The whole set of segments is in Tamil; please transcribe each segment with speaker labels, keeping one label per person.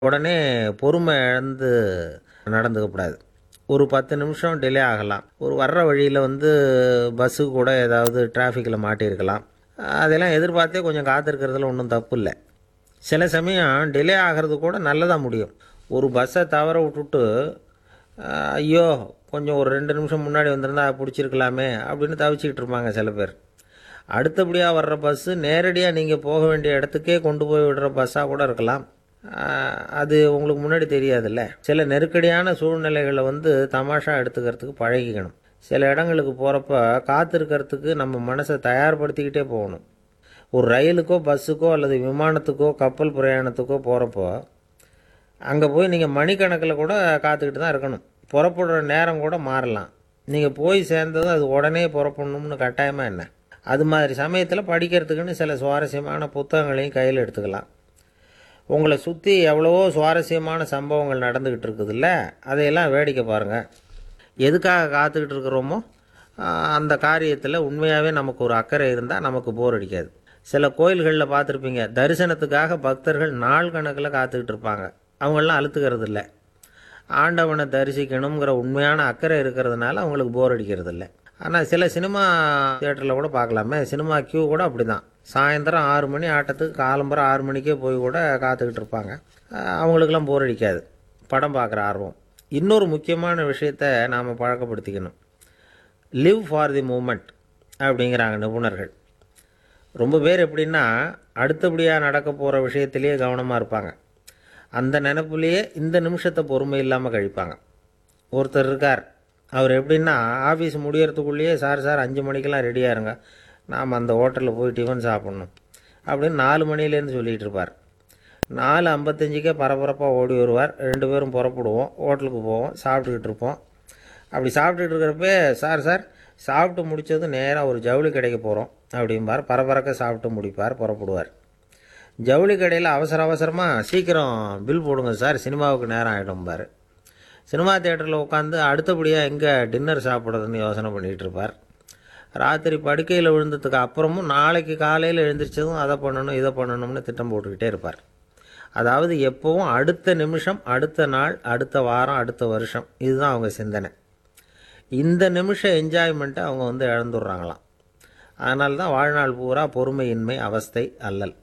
Speaker 1: உடனே பொறுமை இழந்து நடந்துக்கக்கூடாது. ஒரு 10 நிமிஷம் டிலே ஆகலாம். ஒரு வர்ற வழியில் பஸ்ஸு கூட ஏதாவது டிராஃபிக்கில் மாட்டியிருக்கலாம். அதெல்லாம் எதிர்பார்த்தே கொஞ்சம் காத்திருக்கிறதுல ஒன்றும் தப்பு இல்லை. சில சமயம் டிலே ஆகிறது கூட நல்லதாக முடியும். ஒரு பஸ்ஸை தவற விட்டுட்டு ஐயோ கொஞ்சம் ஒரு 2 நிமிஷம் முன்னாடி வந்திருந்தா பிடிச்சிருக்கலாமே அப்படின்னு தவிச்சிக்கிட்டு இருப்பாங்க சில பேர். அடுத்தபடியாக வர்ற பஸ்ஸு நேரடியாக நீங்கள் போக வேண்டிய இடத்துக்கே கொண்டு போய் விடுற பஸ்ஸாக கூட இருக்கலாம். அது உங்களுக்கு முன்னாடி தெரியாதுல்ல. சில நெருக்கடியான சூழ்நிலைகளை தமாஷா எடுத்துக்கிறதுக்கு பழகிக்கணும். சில இடங்களுக்கு போகிறப்ப காத்திருக்கிறதுக்கு நம்ம மனசை தயார்படுத்திக்கிட்டே போகணும். ஒரு ரயிலுக்கோ பஸ்ஸுக்கோ அல்லது விமானத்துக்கோ கப்பல் பிரயாணத்துக்கோ போகிறப்போ அங்கே போய் நீங்கள் மணிக்கணக்கில் கூட காத்துக்கிட்டு தான் இருக்கணும். புறப்படுற நேரம் கூட மாறலாம். நீங்கள் போய் சேர்ந்ததும் அது உடனே புறப்படணும்னு கட்டாயமாக என்ன? அது மாதிரி சமயத்தில் படிக்கிறதுக்குன்னு சில சுவாரஸ்யமான புத்தகங்களையும் கையில் எடுத்துக்கலாம். உங்களை சுற்றி எவ்வளவோ சுவாரஸ்யமான சம்பவங்கள் நடந்துக்கிட்டு இருக்குதுல்ல, அதையெல்லாம் வேடிக்கை பாருங்கள். எதுக்காக காத்துக்கிட்டு இருக்கிறோமோ அந்த காரியத்தில் உண்மையாகவே நமக்கு ஒரு அக்கறை இருந்தால் நமக்கு போர் அடிக்காது. சில கோயில்களில் பார்த்துருப்பீங்க, தரிசனத்துக்காக பக்தர்கள் நாள் கணக்கில் காத்துக்கிட்டு இருப்பாங்க. அவங்களெலாம் அழுத்துக்கிறது இல்லை. ஆண்டவனை தரிசிக்கணுங்கிற உண்மையான அக்கறை இருக்கிறதுனால அவங்களுக்கு போர் அடிக்கிறது இல்லை. ஆனால் சில சினிமா தியேட்டரில் கூட பார்க்கலாமே, சினிமா கியூ கூட அப்படி தான். சாயந்தரம் 6 மணி ஆட்டத்துக்கு காலம்பரம் 6 மணிக்கே போய் கூட காத்துக்கிட்டு இருப்பாங்க. அவங்களுக்கெல்லாம் போர் அடிக்காது. படம் பார்க்குற ஆர்வம். இன்னொரு முக்கியமான விஷயத்தை நாம் பழக்கப்படுத்திக்கணும். லிவ் ஃபார் தி மூமெண்ட் அப்படிங்கிறாங்க நிபுணர்கள். ரொம்ப பேர் எப்படின்னா அடுத்தபடியாக நடக்க போகிற விஷயத்திலேயே கவனமாக இருப்பாங்க. அந்த நினைப்புலேயே இந்த நிமிஷத்தை பொறுமை இல்லாமல் கழிப்பாங்க. ஒருத்தர் இருக்கார், அவர் எப்படின்னா ஆஃபீஸ் முடியறதுக்குள்ளேயே சார் 5 மணிக்கெல்லாம் ரெடியாக இருங்க, நாம் அந்த ஹோட்டலில் போய் டிஃபன் சாப்பிட்ணும் அப்படின்னு 4 மணிலேருந்து சொல்லிகிட்டு இருப்பார். 4:55க்கே பரபரப்பாக ஓடி வருவார். 2 பேரும் புறப்படுவோம், ஹோட்டலுக்கு போவோம், சாப்பிட்டுக்கிட்டு இருப்போம். அப்படி சாப்பிட்டுட்டு இருக்கிறப்ப சார் சாப்பிட்டு முடித்ததும் நேராக ஒரு ஜவுளி கடைக்கு போகிறோம் அப்படிம்பார். பரபரக்க சாப்பிட்டு முடிப்பார், புறப்படுவார். ஜவுளி கடையில் அவசரமாக சீக்கிரம் பில் போடுங்க சார், சினிமாவுக்கு நேரம் ஆகிடும்பார். சினிமா தியேட்டரில் உட்காந்து அடுத்தபடியாக எங்கே டின்னர் சாப்பிட்றதுன்னு யோசனை பண்ணிகிட்டு இருப்பார். ராத்திரி படுக்கையில் விழுந்ததுக்கு அப்புறமும் நாளைக்கு காலையில் எழுந்திரிச்சதும் அதை பண்ணணும் இதை பண்ணணும்னு திட்டம் போட்டுக்கிட்டே இருப்பார். அதாவது எப்போவும் அடுத்த நிமிஷம், அடுத்த நாள், அடுத்த வாரம், அடுத்த வருஷம், இதுதான் அவங்க சிந்தனை. இந்த நிமிஷம் என்ஜாய்மெண்ட்டை அவங்க இழந்துடுறாங்களாம். அதனால தான் வாழ்நாள் பூரா பொறுமையின்மை, அவஸ்தை, அல்லல்.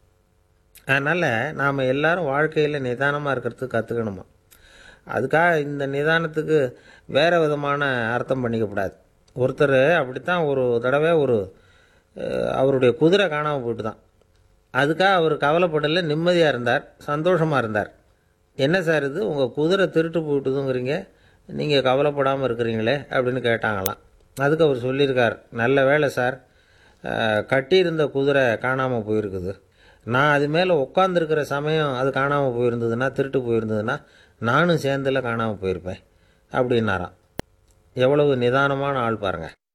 Speaker 1: அதனால் நாம் எல்லோரும் வாழ்க்கையில் நிதானமாக இருக்கிறதுக்கு கற்றுக்கணுமா. அதுக்காக இந்த நிதானத்துக்கு வேறு விதமான அர்த்தம் பண்ணிக்கக்கூடாது. ஒருத்தர் அப்படித்தான் ஒரு தடவை அவருடைய குதிரை காணாமல் போயிட்டு தான். அதுக்காக அவர் கவலைப்படலை, நிம்மதியாக இருந்தார், சந்தோஷமாக இருந்தார். என்ன சார் இது, உங்கள் குதிரை திருட்டு போயிட்டுதுங்கிறீங்க, நீங்கள் கவலைப்படாமல் இருக்கிறீங்களே அப்படின்னு கேட்டாங்களாம். அதுக்கு அவர் சொல்லியிருக்கார், நல்ல வேலை சார், கட்டியிருந்த குதிரை காணாமல் போயிருக்குது. நான் அது மேலே உட்காந்துருக்கிற சமயம் அது காணாமல் போயிருந்ததுன்னா, திருட்டு போயிருந்ததுன்னா நானும் சேர்ந்தில் காணாமல் போயிருப்பேன் அப்படின்னாராம். எவ்வளவு நிதானமான ஆள் பாருங்கள்.